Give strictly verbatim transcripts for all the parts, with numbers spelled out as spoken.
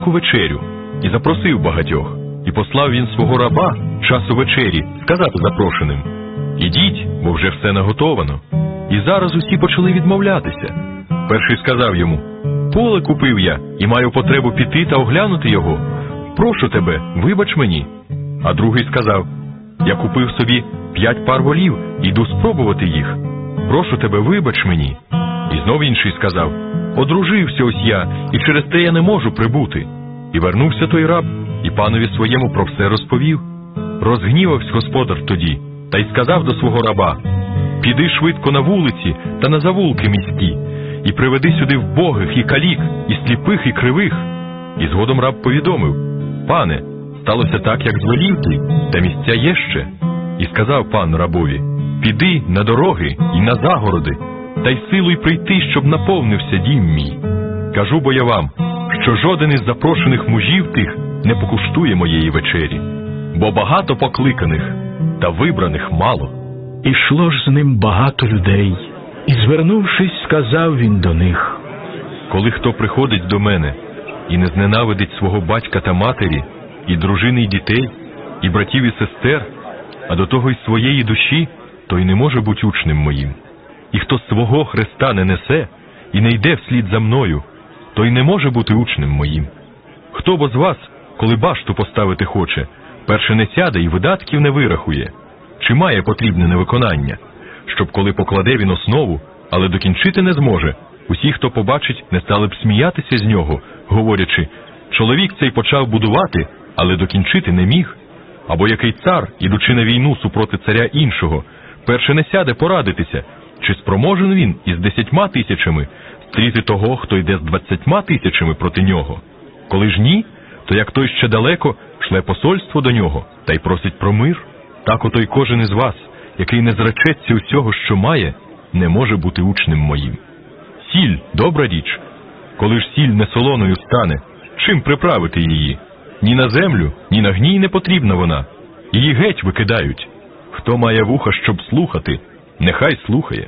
вечерю і запросив багатьох. І послав він свого раба часу вечері сказати запрошеним: «Ідіть, бо вже все наготовано». І зараз усі почали відмовлятися. Перший сказав йому: «Поле купив я, і маю потребу піти та оглянути його. Прошу тебе, вибач мені». А другий сказав: «Я купив собі п'ять пар волів, і йду спробувати їх. Прошу тебе, вибач мені». І знов інший сказав: «Одружився ось я, і через те я не можу прибути». І вернувся той раб, і панові своєму про все розповів. Розгнівався господар тоді, та й сказав до свого раба: «Піди швидко на вулиці та на завулки міські, і приведи сюди вбогих і калік, і сліпих, і кривих». І згодом раб повідомив: «Пане, сталося так, як звелів ти, та місця є ще». І сказав пан рабові: «Піди на дороги і на загороди, та й силуй прийти, щоб наповнився дім мій. Кажу бо я вам, що жоден із запрошених мужів тих не покуштує моєї вечері, бо багато покликаних, та вибраних мало». Ішло ж з ним багато людей, і, звернувшись, сказав він до них: «Коли хто приходить до мене і не зненавидить свого батька та матері, і дружини, і дітей, і братів, і сестер, а до того й своєї душі, той не може бути учнем моїм. І хто свого Христа не несе і не йде вслід за мною, той не може бути учнем моїм. Хто бо з вас, коли башту поставити хоче, перше не сяде і видатків не вирахує, чи має потрібне на виконання, щоб коли покладе він основу, але докінчити не зможе, усі, хто побачить, не стали б сміятися з нього, говорячи: чоловік цей почав будувати, але докінчити не міг. Або який цар, ідучи на війну супроти царя іншого, перше не сяде порадитися, чи спроможен він із десятьма тисячами стріти того, хто йде з двадцятьма тисячами проти нього. Коли ж ні, то як той ще далеко, шле посольство до нього, та й просить про мир. Так ото й кожен із вас, який не зречеться усього, що має, не може бути учнем моїм. Сіль – добра річ. Коли ж сіль не солоною стане, чим приправити її? Ні на землю, ні на гній не потрібна вона. Її геть викидають. Хто має вуха, щоб слухати, нехай слухає».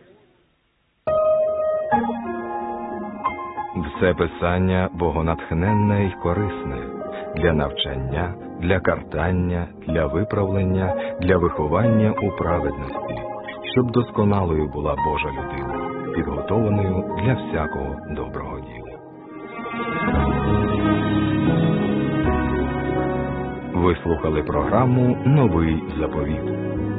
Все писання богонатхненне й корисне для навчання, для картання, для виправлення, для виховання у праведності, щоб досконалою була Божа людина, підготованою для всякого доброго діла. Ви слухали програму «Новий заповіт».